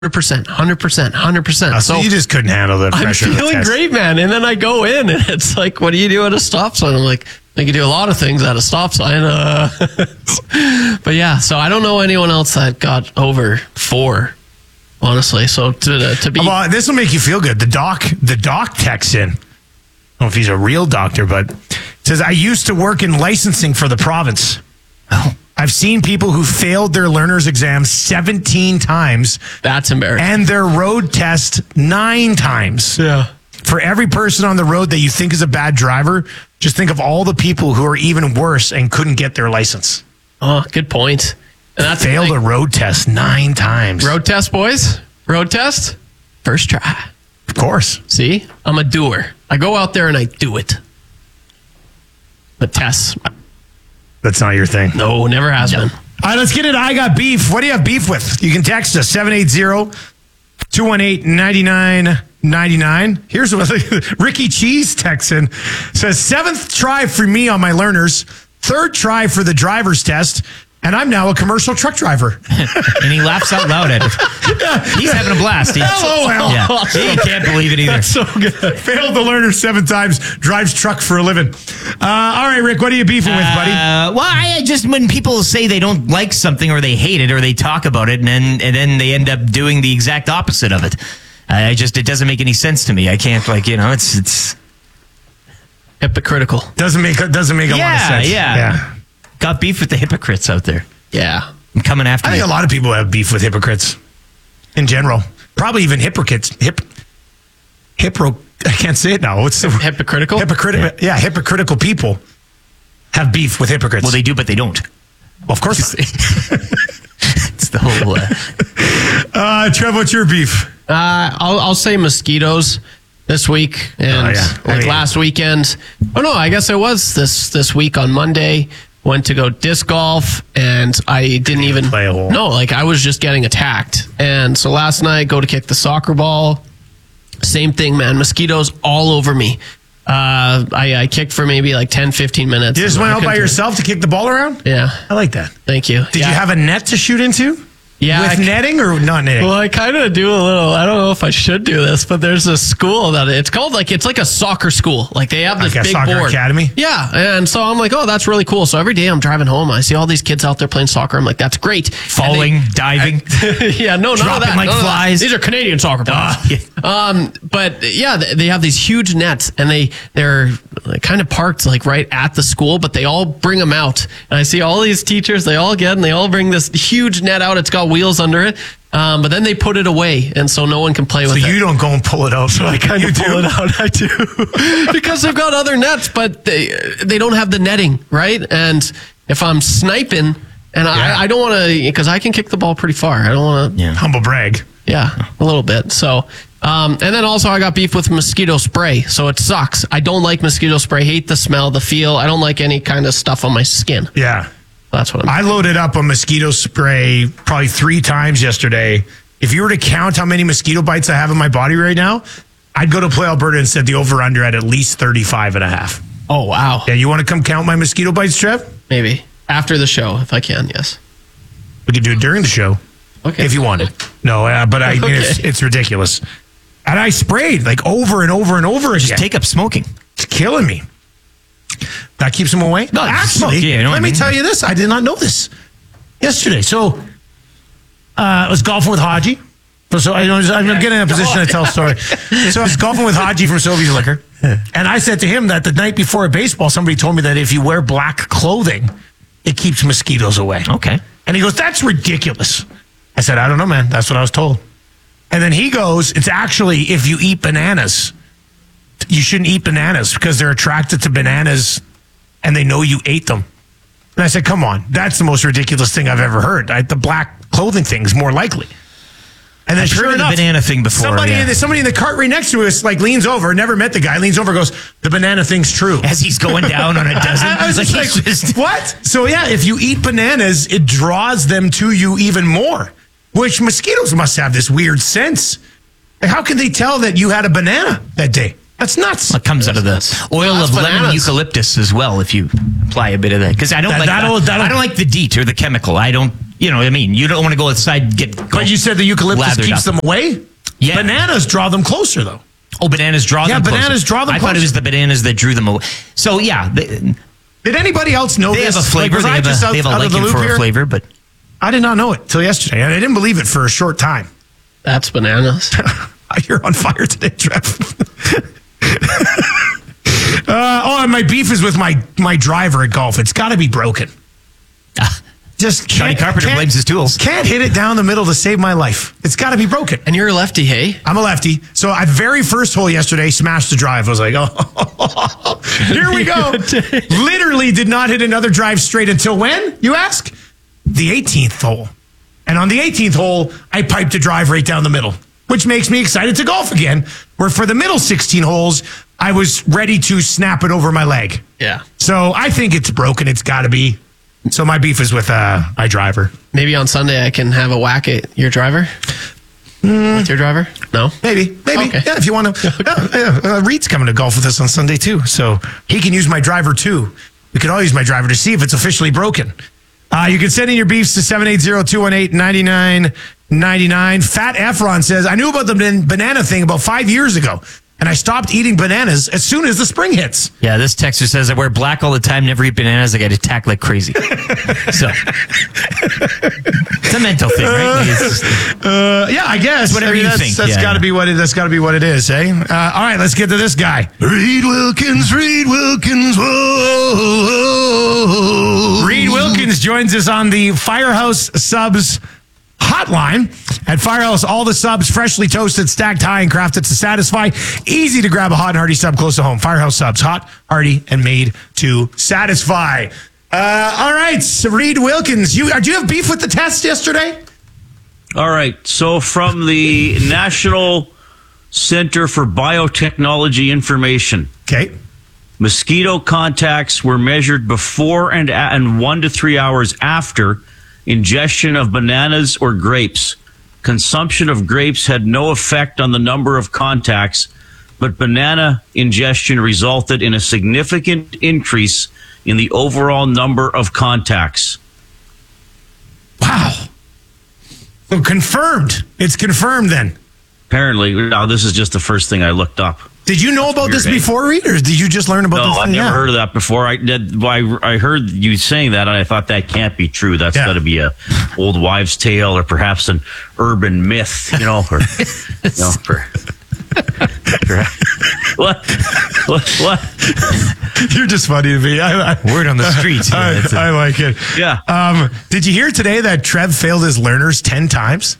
100%. So you just couldn't handle the pressure. I'm feeling great, man. And then I go in and it's like, what do you do at a stop sign? I'm like, I can do a lot of things at a stop sign. But yeah, so I don't know anyone else that got over 4, honestly. So to be... Well, this will make you feel good. The doc texts in. I don't know if he's a real doctor, but says, I used to work in licensing for the province. Oh. I've seen people who failed their learner's exam 17 times. That's embarrassing. And their road test 9 times. Yeah. For every person on the road that you think is a bad driver, just think of all the people who are even worse and couldn't get their license. Oh, good point. And that's failed a road test 9 times. Road test, boys. Road test. First try. Of course. See, I'm a doer. I go out there and I do it. But tests. That's not your thing. No, never has been. All right, let's get it. I got beef. What do you have beef with? You can text us 780-218-9999. Here's what Ricky Cheese texts in. Says 7th try for me on my learners, 3rd try for the driver's test, and I'm now a commercial truck driver. And he laughs out loud at it. He's having a blast. LOL. Yeah. He can't believe it either. That's so good. Failed the learner 7 times, drives truck for a living. All right, Rick, what are you beefing with, buddy? Well, I just, when people say they don't like something or they hate it or they talk about it and then they end up doing the exact opposite of it. It doesn't make any sense to me. I can't, it's hypocritical. Doesn't make a lot of sense. Yeah. Got beef with the hypocrites out there. Yeah. I'm coming after you. I think a lot of people have beef with hypocrites in general. Probably even hypocrites. I can't say it now. What's the hypocritical? Yeah, hypocritical people have beef with hypocrites. Well, they do, but they don't. Well, of course. It's the whole... Trev, what's your beef? I'll say mosquitoes this week and last weekend. Oh no, I guess it was this week on Monday. Went to go disc golf and I didn't even play a hole. No, I was just getting attacked. And so last night, go to kick the soccer ball. Same thing, man. Mosquitoes all over me. I kicked for maybe 10, 15 minutes. You just went out by yourself to kick the ball around? Yeah. I like that. Thank you. Did you have a net to shoot into? Yeah. With netting or not netting? Well, I kind of do a little. I don't know if I should do this, but there's a school that it's called it's like a soccer school. They have this big soccer board. academy? Yeah. And so I'm like, oh, that's really cool. So every day I'm driving home, I see all these kids out there playing soccer. I'm like, that's great. Falling, diving. Yeah, no, none of that. Dropping flies. These are Canadian soccer players. But yeah, they have these huge nets and they're kind of parked right at the school, but they all bring them out. And I see all these teachers, they all bring this huge net out. It's got wheels under it. But then they put it away, and so no one can play with it. So you don't go and pull it out. So I kind of pull it out. I do. Because they've got other nets, but they don't have the netting, right? And if I'm sniping, and I don't want to, because I can kick the ball pretty far. I don't want to. Humble brag. Yeah, a little bit. So, and then also I got beef with mosquito spray. So it sucks. I don't like mosquito spray. Hate the smell, the feel. I don't like any kind of stuff on my skin. Yeah. That's what I loaded up on mosquito spray probably 3 times yesterday. If you were to count how many mosquito bites I have in my body right now, I'd go to Play Alberta and set the over-under at least 35.5. Oh, wow. Yeah, you want to come count my mosquito bites, Trev? Maybe. After the show, if I can, yes. We could do it during the show. Okay. If you wanted. No, but I mean, it's ridiculous. And I sprayed over and over and over again. Just take up smoking. It's killing me. That keeps them away? No, actually, let me tell you this. I did not know this yesterday. So, I was golfing with Haji. So I'm getting in a position to tell a story. So I was golfing with Haji from Sylvie's Liquor. And I said to him that the night before a baseball, somebody told me that if you wear black clothing, it keeps mosquitoes away. Okay. And he goes, that's ridiculous. I said, I don't know, man. That's what I was told. And then he goes, it's actually if you eat bananas. You shouldn't eat bananas because they're attracted to bananas and they know you ate them. And I said, come on, that's the most ridiculous thing I've ever heard. The black clothing thing is more likely. And then I've sure heard enough, the banana thing before. Somebody in the cart right next to us leans over, never met the guy, leans over, goes, the banana thing's true. As he's going down on a dozen. I was just what? So yeah, if you eat bananas, it draws them to you even more, which mosquitoes must have this weird sense. How can they tell that you had a banana that day? That's nuts. It comes out of the oil of lemon eucalyptus as well. If you apply a bit of that, because I don't like the DEET or the chemical. I don't You know what I mean? You don't want to go outside and get. But you said the eucalyptus lathered keeps up. them away? Yeah. Bananas draw them closer, though. Oh, bananas draw them closer. bananas draw them I thought it closer. was the bananas that drew them away. So, yeah. They Did anybody else know this? have a flavor. Was They I have just a out of the liking loop for here? a flavor, but. I did not know it till yesterday, and I didn't believe it for a short time. That's bananas. You're on fire today, Trev. And my beef is with my driver at golf. It's got to be broken. Just Johnny Carpenter blames his tools. Can't hit it down the middle to save my life. It's got to be broken. And you're a lefty, hey? I'm a lefty. So at very first hole yesterday, smashed the drive. I was like, oh, here we go. Literally did not hit another drive straight until when, you ask? The 18th hole. And on the 18th hole, I piped a drive right down the middle, which makes me excited to golf again, where for the middle 16 holes, I was ready to snap it over my leg. Yeah. So I think it's broken. It's got to be. So my beef is with my driver. Maybe on Sunday I can have a whack at your driver? With your driver? No? Maybe. Okay. Yeah, if you want to. Reed's coming to golf with us on Sunday, too. So he can use my driver, too. We could all use my driver to see if it's officially broken. You can send in your beefs to 780-218-9999. Fat Efron says, I knew about the banana thing about 5 years ago, and I stopped eating bananas as soon as the spring hits. Yeah, this texter says, I wear black all the time, never eat bananas. I get attacked like crazy. So, it's a mental thing, right? Like, it's just, Yeah, I guess. Whatever you think. That's Yeah, got to be what it. That's got to be what it is, eh? All right, let's get to this guy. Reed Wilkins. Whoa. Reed Wilkins joins us on the Firehouse Subs hotline. At Firehouse, all the subs freshly toasted, stacked high, and crafted to satisfy. Easy to grab a hot and hearty sub close to home. Firehouse Subs, hot, hearty, and made to satisfy. All right, so Reed Wilkins, do you have beef with the test yesterday? All right. So from the National Center for Biotechnology Information, Okay. mosquito contacts were measured before and 1 to 3 hours after ingestion of bananas or grapes. Consumption of grapes had no effect on the number of contacts, but banana ingestion resulted in a significant increase in the overall number of contacts. Wow. So confirmed. It's confirmed then. Apparently, now this is just the first thing I looked up. Did you know about this weird, eh? before, Reed, or did you just learn about No, this? I've never heard of that before. I heard you saying that, and I thought that can't be true. That's got to be a old wives' tale, or perhaps an urban myth, or what? You're just funny to me. word on the streets. Yeah, I like it. Yeah. Did you hear today that Trev failed his learners 10 times?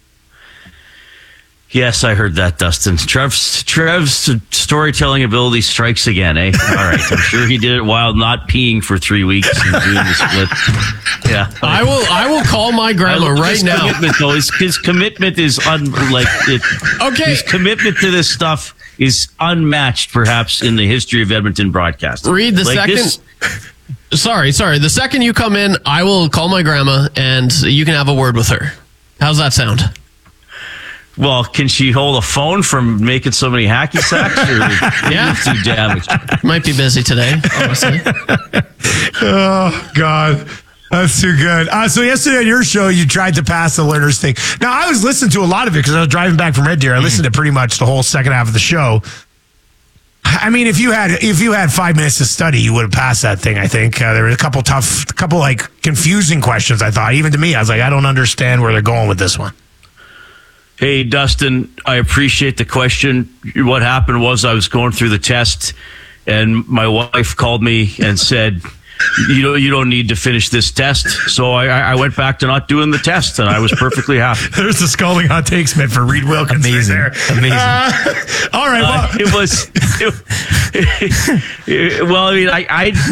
Yes, I heard that, Dustin. Trev's storytelling ability strikes again, eh? All right. I'm sure he did it while not peeing for 3 weeks and doing the split. Yeah. I will call my grandma right His now. Commitment, though, his commitment is Okay. His commitment to this stuff is unmatched, perhaps, in the history of Edmonton broadcasting. Read the second. Sorry. The second you come in, I will call my grandma and you can have a word with her. How's that sound? Well, can she hold a phone from making so many hacky sacks? Or Yeah. too damaged? Might be busy today, honestly. Oh, God. That's too good. So yesterday on your show, you tried to pass the learners thing. Now, I was listening to a lot of it because I was driving back from Red Deer. I listened to pretty much the whole second half of the show. I mean, if you had 5 minutes to study, you would have passed that thing, I think. There were a couple confusing questions, I thought. Even to me, I was like, I don't understand where they're going with this one. Hey, Dustin, I appreciate the question. What happened was I was going through the test, and my wife called me and said, you don't need to finish this test. So I went back to not doing the test, and I was perfectly happy. There's the scalding hot takes meant for Reed Wilkins. Amazing. Right there. Amazing. All right. Well, It was. Well, I mean,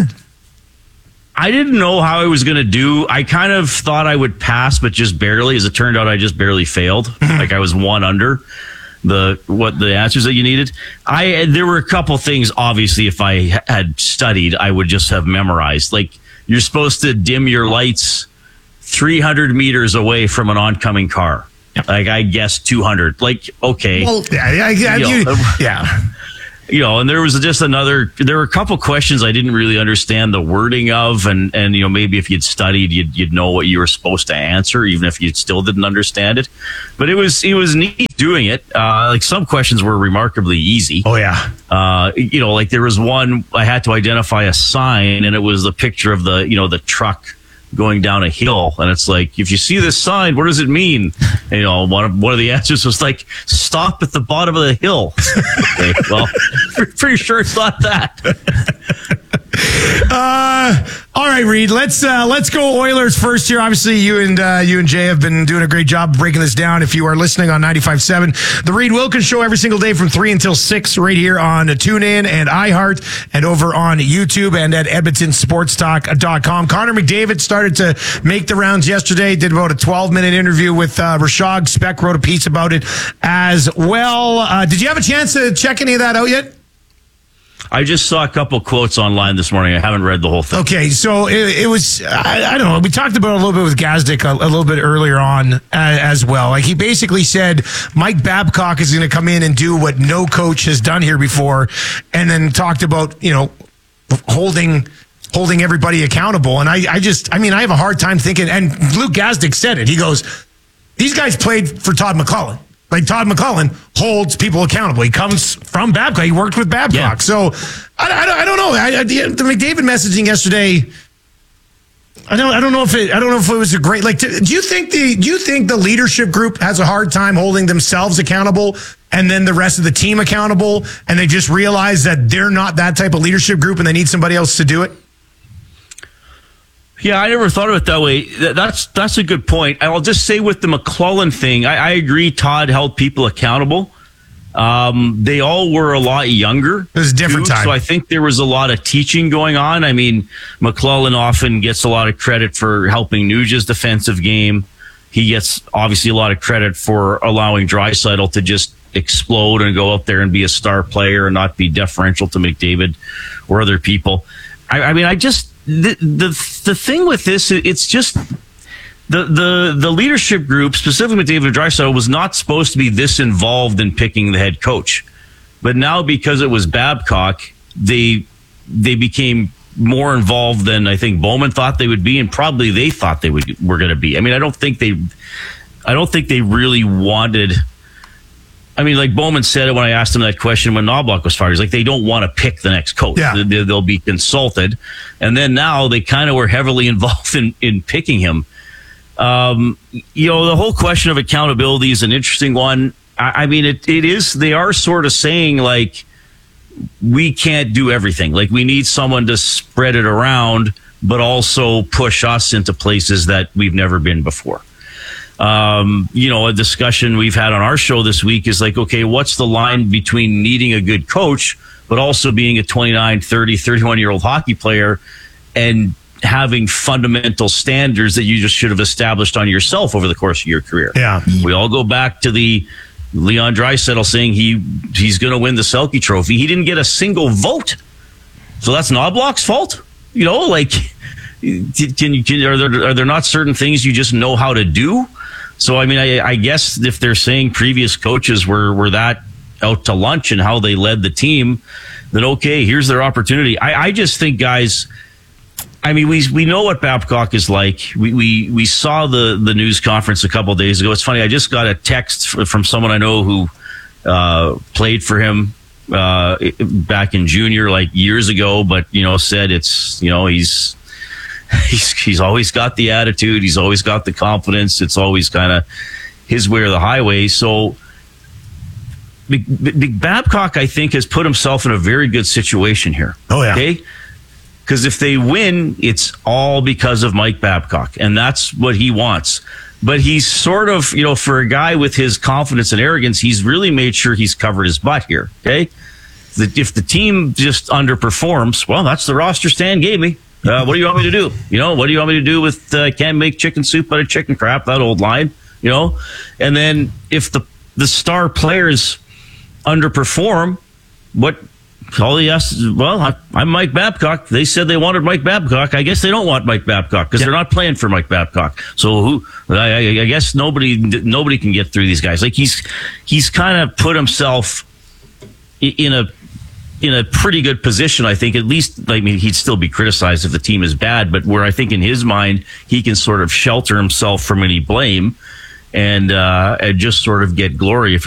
I didn't know how I was going to do. I kind of thought I would pass, but just barely. As it turned out, I just barely failed. Like I was one under the answers that you needed. There were a couple things. Obviously, if I had studied, I would just have memorized. Like you're supposed to dim your lights 300 meters away from an oncoming car. Like I guessed 200. Like okay, yeah. And there was there were a couple questions I didn't really understand the wording of, and maybe if you'd studied, you'd know what you were supposed to answer, even if you still didn't understand it. But it was neat doing it. Like some questions were remarkably easy. Oh yeah. Like there was one I had to identify a sign, and it was the picture of the truck going down a hill, and it's like, if you see this sign, what does it mean? And, one of the answers was like, stop at the bottom of the hill. Okay, well, pretty sure it's not that. All right, Reed. Let's go Oilers first here. Obviously, you and Jay have been doing a great job breaking this down. If you are listening on 95.7, the Reed Wilkins Show every single day from 3 until 6, right here on TuneIn and iHeart, and over on YouTube and at EdmontonSportsTalk.com. Connor McDavid started to make the rounds yesterday. Did about a 12-minute interview with Rashad Speck. Wrote a piece about it as well. Did you have a chance to check any of that out yet? I just saw a couple quotes online this morning. I haven't read the whole thing. Okay, so it was, I don't know, we talked about it a little bit with Gazdic a little bit earlier on as well. Like, he basically said Mike Babcock is going to come in and do what no coach has done here before, and then talked about, holding everybody accountable. And I have a hard time thinking, and Luke Gazdic said it. He goes, these guys played for Todd McLellan. Like, Todd McLellan holds people accountable. He comes from Babcock. He worked with Babcock. Yeah. So I don't know. The McDavid messaging yesterday, I don't know if it was a great, like, do you think the leadership group has a hard time holding themselves accountable and then the rest of the team accountable, and they just realize that they're not that type of leadership group and they need somebody else to do it? Yeah, I never thought of it that way. That's a good point. I'll just say with the McLellan thing, I agree Todd held people accountable. They all were a lot younger. It was a different time. So I think there was a lot of teaching going on. I mean, McLellan often gets a lot of credit for helping Nugent's defensive game. He gets obviously a lot of credit for allowing Draisaitl to just explode and go out there and be a star player and not be deferential to McDavid or other people. The thing with this, it's just the leadership group, specifically with David Draisaitl, was not supposed to be this involved in picking the head coach. But now, because it was Babcock, they became more involved than I think Bowman thought they would be, and probably they thought they were going to be. I mean, I don't think they really wanted. I mean, like Bowman said it when I asked him that question when Knoblauch was fired. He's like, they don't want to pick the next coach. Yeah. They'll be consulted. And then now they kind of were heavily involved in picking him. The whole question of accountability is an interesting one. I mean, it is, they are sort of saying, like, we can't do everything. Like, we need someone to spread it around, but also push us into places that we've never been before. A discussion we've had on our show this week is like, okay, what's the line between needing a good coach, but also being a 29, 30, 31-year-old hockey player and having fundamental standards that you just should have established on yourself over the course of your career. Yeah. We all go back to the Leon Draisaitl saying he's going to win the Selke Trophy. He didn't get a single vote. So that's Knoblauch's fault? Are there not certain things you just know how to do? So, I mean, I guess if they're saying previous coaches were that out to lunch and how they led the team, then okay, here's their opportunity. I just think, guys, I mean, we know what Babcock is like. We saw the news conference a couple of days ago. It's funny, I just got a text from someone I know who played for him back in junior, like years ago, but, said it's, he's always got the attitude. He's always got the confidence. It's always kind of his way or the highway. So Big Babcock, I think, has put himself in a very good situation here. Oh, yeah. Okay? Because if they win, it's all because of Mike Babcock, and that's what he wants. But he's sort of, for a guy with his confidence and arrogance, he's really made sure he's covered his butt here. Okay? If the team just underperforms, well, that's the roster Stan gave me. What do you want me to do? What do you want me to do with can't make chicken soup out of chicken crap, that old line, And then if the star players underperform, all he asks is, well, I'm Mike Babcock. They said they wanted Mike Babcock. I guess they don't want Mike Babcock because they're not playing for Mike Babcock. So I guess nobody can get through these guys. Like he's kind of put himself in in a pretty good position, I think. At least, I mean, he'd still be criticized if the team is bad, but where I think in his mind he can sort of shelter himself from any blame and just sort of get glory if